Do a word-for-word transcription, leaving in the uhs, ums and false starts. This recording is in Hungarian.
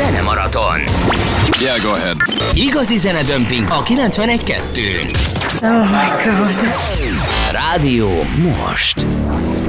Zene Marathon. Yeah, go ahead. Igazi zenedömping a kilencvenegy kettőn. Oh my God. Rádió most.